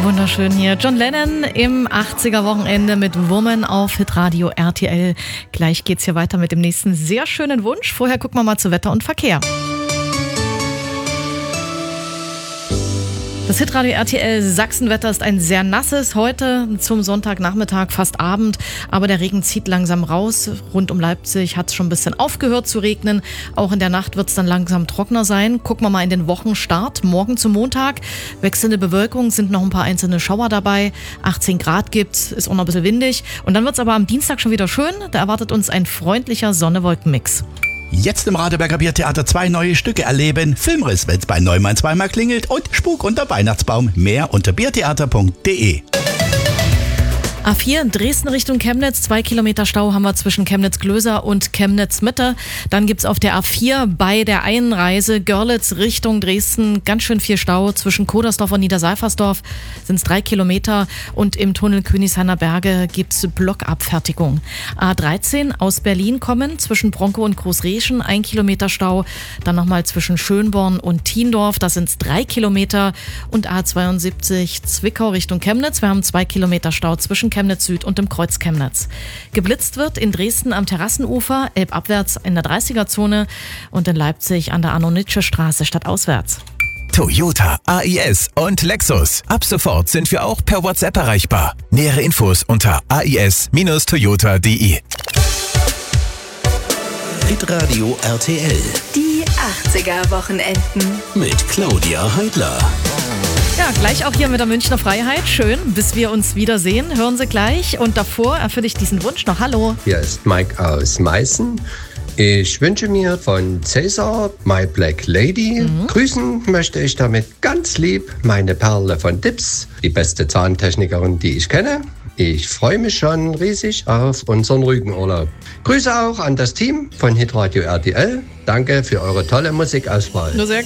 Wunderschön hier. John Lennon im 80er-Wochenende mit Woman auf Hitradio RTL. Gleich geht's hier weiter mit dem nächsten sehr schönen Wunsch. Vorher gucken wir mal zu Wetter und Verkehr. Das Hitradio RTL Sachsenwetter ist ein sehr nasses heute zum Sonntagnachmittag, fast Abend. Aber der Regen zieht langsam raus. Rund um Leipzig hat es schon ein bisschen aufgehört zu regnen. Auch in der Nacht wird es dann langsam trockener sein. Gucken wir mal in den Wochenstart. Morgen zum Montag. Wechselnde Bewölkung, sind noch ein paar einzelne Schauer dabei. 18 Grad gibt's, ist auch noch ein bisschen windig. Und dann wird es aber am Dienstag schon wieder schön. Da erwartet uns ein freundlicher Sonne-Wolken-Mix. Jetzt im Radeberger Biertheater 2 neue Stücke erleben. Filmriss, wenn's bei Neumann zweimal klingelt und Spuk unter Weihnachtsbaum. Mehr unter biertheater.de. A4 Dresden Richtung Chemnitz, 2 Kilometer Stau haben wir zwischen Chemnitz-Glöser und Chemnitz-Mitte. Dann gibt's auf der A4 bei der Einreise Görlitz Richtung Dresden ganz schön viel Stau. Zwischen Kodersdorf und Niederseifersdorf sind's 3 Kilometer und im Tunnel Königshainer Berge gibt's Blockabfertigung. A13 aus Berlin kommen, zwischen Bronkow und Großreschen 1 Kilometer Stau. Dann nochmal zwischen Schönborn und Thiendorf, da sind's 3 Kilometer. Und A72 Zwickau Richtung Chemnitz, wir haben 2 Kilometer Stau zwischen Chemnitz Süd und im Kreuz Chemnitz. Geblitzt wird in Dresden am Terrassenufer, elbabwärts in der 30er-Zone und in Leipzig an der Arno-Nitsche-Straße stadtauswärts. Toyota, AIS und Lexus. Ab sofort sind wir auch per WhatsApp erreichbar. Nähere Infos unter ais-toyota.de. Hitradio RTL. Die 80er-Wochenenden. Mit Claudia Heidler. Ja, gleich auch hier mit der Münchner Freiheit. Schön, bis wir uns wiedersehen. Hören Sie gleich. Und davor erfülle ich diesen Wunsch noch. Hallo. Hier ist Mike aus Meißen. Ich wünsche mir von Cäsar My Black Lady. Grüßen möchte ich damit ganz lieb meine Perle von Dips, die beste Zahntechnikerin, die ich kenne. Ich freue mich schon riesig auf unseren Rügenurlaub. Grüße auch an das Team von Hitradio RTL. Danke für eure tolle Musikauswahl. Nur sehr